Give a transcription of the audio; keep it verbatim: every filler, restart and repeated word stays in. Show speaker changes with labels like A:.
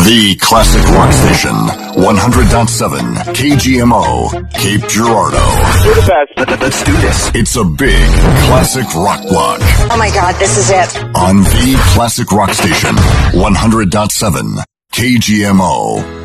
A: The Classic Rock Station, one hundred point seven K G M O, Cape Girardeau.
B: You're the best.
A: Let's do this. It's a big classic rock block.
C: Oh my God, this is it.
A: On the Classic Rock Station, one hundred point seven K G M O.